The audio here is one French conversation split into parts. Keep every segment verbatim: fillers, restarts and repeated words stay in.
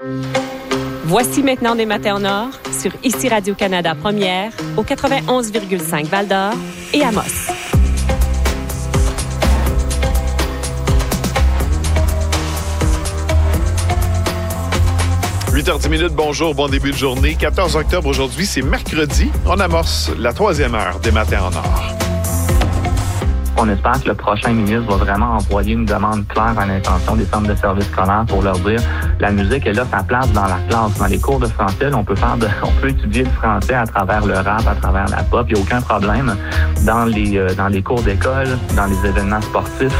Voici maintenant des matins en or sur Ici Radio-Canada Première au quatre-vingt-onze virgule cinq Val-d'Or et Amos. huit heures dix minutes, bonjour, bon début de journée. quatorze octobre aujourd'hui, c'est mercredi. On amorce la troisième heure des matins en or. On espère que le prochain ministre va vraiment envoyer une demande claire à l'intention des centres de services scolaires pour leur dire la musique, elle a sa place dans la classe. Dans les cours de français, là, on peut faire de, on peut étudier le français à travers le rap, à travers la pop. Il n'y a aucun problème. Dans les, euh, dans les cours d'école, dans les événements sportifs.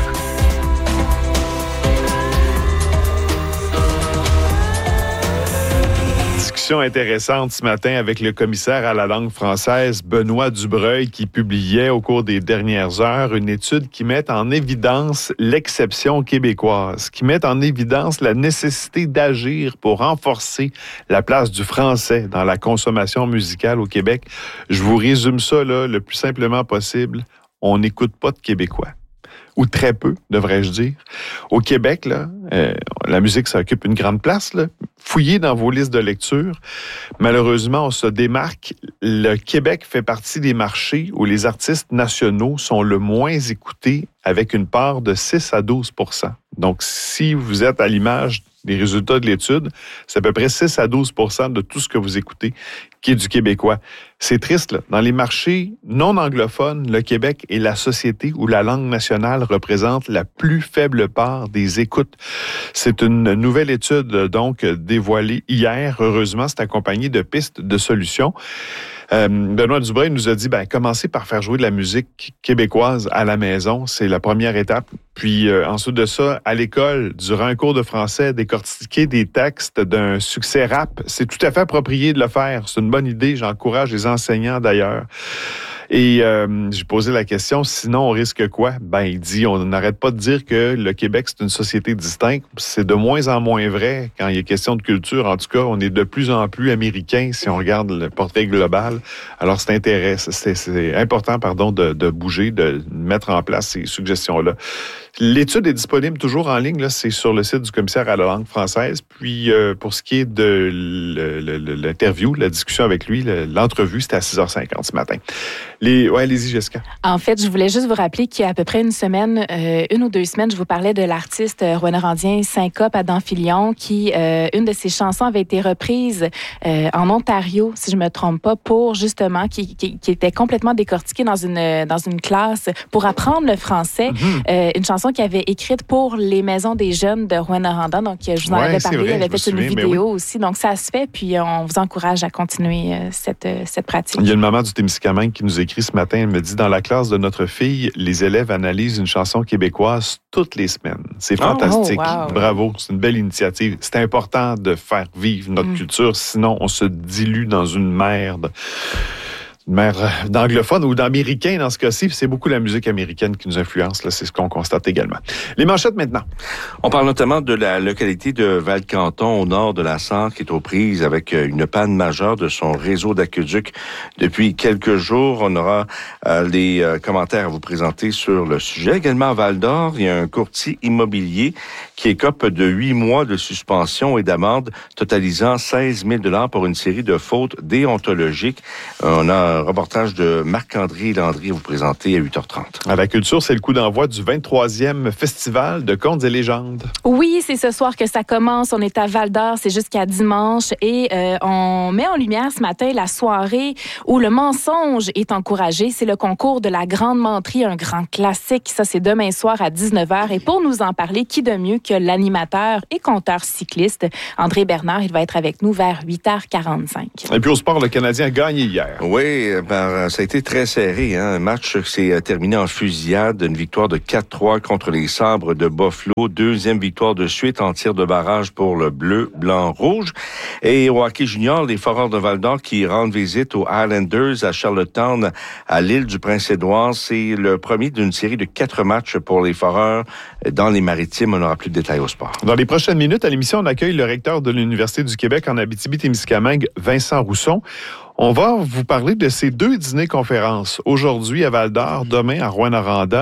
Discussion intéressante ce matin avec le commissaire à la langue française, Benoît Dubreuil, qui publiait au cours des dernières heures une étude qui met en évidence l'exception québécoise, qui met en évidence la nécessité d'agir pour renforcer la place du français dans la consommation musicale au Québec. Je vous résume ça là, le plus simplement possible. On n'écoute pas de Québécois. Ou très peu, devrais-je dire. Au Québec, là, euh, la musique, ça occupe une grande place. Là. Fouillez dans vos listes de lecture. Malheureusement, on se démarque. Le Québec fait partie des marchés où les artistes nationaux sont le moins écoutés avec une part de six à douze pour cent. Donc, si vous êtes à l'image des résultats de l'étude, c'est à peu près six à douze pour cent de tout ce que vous écoutez qui est du québécois. C'est triste, là. Dans les marchés non anglophones, le Québec est la société où la langue nationale représente la plus faible part des écoutes. C'est une nouvelle étude, donc, dévoilée hier. Heureusement, c'est accompagné de pistes de solutions. Euh, Benoît Dubreuil nous a dit, ben, commencez par faire jouer de la musique québécoise à la maison. C'est la première étape. Puis, euh, ensuite de ça, à l'école, durant un cours de français, décortiquer des textes d'un succès rap, c'est tout à fait approprié de le faire. C'est une bonne idée. J'encourage les enseignants, d'ailleurs. Et euh, j'ai posé la question, sinon on risque quoi? Ben, il dit, on n'arrête pas de dire que le Québec, c'est une société distincte. C'est de moins en moins vrai quand il y a question de culture. En tout cas, on est de plus en plus américain si on regarde le portrait global. Alors, c'est intéressant, c'est, c'est important, pardon, de, de bouger, de mettre en place ces suggestions-là. L'étude est disponible toujours en ligne, là, c'est sur le site du commissaire à la langue française. Puis, euh, pour ce qui est de le, le, le, l'interview, la discussion avec lui, le, l'entrevue, c'était à six heures cinquante ce matin. Les... Ouais, allez-y, Jessica. En fait, je voulais juste vous rappeler qu'il y a à peu près une semaine, euh, une ou deux semaines, je vous parlais de l'artiste rouennais-norandien Syncope Adam Filion, qui, euh, une de ses chansons avait été reprise euh, en Ontario, si je me trompe pas, pour justement, qui, qui, qui était complètement décortiquée dans une, dans une classe pour apprendre le français. Mm-hmm. Euh, une chanson qu'il avait écrite pour les maisons des jeunes de Rouyn-Noranda. Donc, je vous en ouais, avais parlé. Vrai, il avait fait une vidéo oui. aussi. Donc, ça se fait. Puis, on vous encourage à continuer euh, cette, euh, cette pratique. Il y a une maman du Témiscamingue qui nous écrit ce matin. Elle me dit, dans la classe de notre fille, les élèves analysent une chanson québécoise toutes les semaines. C'est fantastique. Oh, wow. Bravo. C'est une belle initiative. C'est important de faire vivre notre mm. culture. Sinon, on se dilue dans une merde. Une mer d'anglophone ou d'américain dans ce cas-ci. C'est beaucoup la musique américaine qui nous influence. Là, c'est ce qu'on constate également. Les manchettes maintenant. On parle notamment de la localité de Val-Canton, au nord de la Sarthe, qui est aux prises avec une panne majeure de son réseau d'aqueduc depuis quelques jours. On aura euh, les euh, commentaires à vous présenter sur le sujet. Également à Val-d'Or, il y a un courtier immobilier qui écope de huit mois de suspension et d'amende totalisant seize mille dollars pour une série de fautes déontologiques. On a un reportage de Marc-André Landry à vous présenter à huit heures trente. À la culture, c'est le coup d'envoi du vingt-troisième Festival de contes et légendes. Oui, c'est ce soir que ça commence. On est à Val-d'Or, c'est jusqu'à dimanche. Et euh, on met en lumière ce matin la soirée où le mensonge est encouragé. C'est le concours de la Grande Menterie, un grand classique. Ça, c'est demain soir à dix-neuf heures. Et pour nous en parler, qui de mieux que l'animateur et conteur cycliste André Bernard? Il va être avec nous vers huit heures quarante-cinq. Et puis au sport, le Canadien a gagné hier. Oui, ben, ça a été très serré. Hein? Un match qui s'est terminé en fusillade. Une victoire de quatre trois contre les Sabres de Buffalo. Deuxième victoire de suite en tir de barrage pour le bleu, blanc, rouge. Et au hockey junior, les Foreurs de Val-d'Or qui rendent visite aux Highlanders à Charlottetown, à l'île du Prince-Édouard. C'est le premier d'une série de quatre matchs pour les Foreurs dans les Maritimes. On n'aura plus de détails au sport. Dans les prochaines minutes, à l'émission, on accueille le recteur de l'Université du Québec en Abitibi-Témiscamingue, Vincent Rousson. On va vous parler de ces deux dîners-conférences. Aujourd'hui à Val-d'Or, demain à Rouyn-Noranda.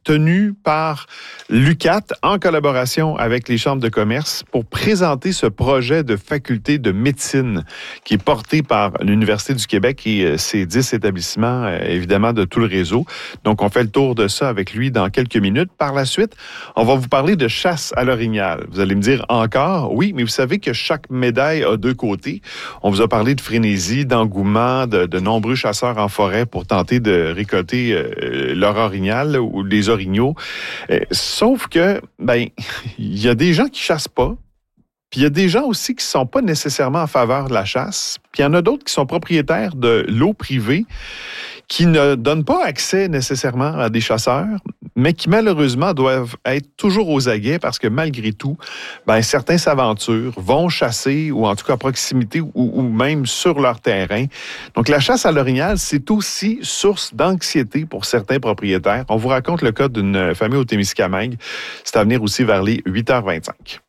tenu par l'U Q A T en collaboration avec les chambres de commerce pour présenter ce projet de faculté de médecine qui est porté par l'Université du Québec et ses dix établissements, évidemment, de tout le réseau. Donc, on fait le tour de ça avec lui dans quelques minutes. Par la suite, on va vous parler de chasse à l'orignal. Vous allez me dire encore, oui, mais vous savez que chaque médaille a deux côtés. On vous a parlé de frénésie, d'engouement, de, de nombreux chasseurs en forêt pour tenter de récolter euh, leur orignal ou les orignaux. Euh, sauf que, ben, il y a des gens qui chassent pas. Puis il y a des gens aussi qui ne sont pas nécessairement en faveur de la chasse. Puis il y en a d'autres qui sont propriétaires de l'eau privée qui ne donnent pas accès nécessairement à des chasseurs, mais qui malheureusement doivent être toujours aux aguets parce que malgré tout, ben, certains s'aventurent, vont chasser ou en tout cas à proximité ou, ou même sur leur terrain. Donc la chasse à l'orignal, c'est aussi source d'anxiété pour certains propriétaires. On vous raconte le cas d'une famille au Témiscamingue. C'est à venir aussi vers les huit heures vingt-cinq.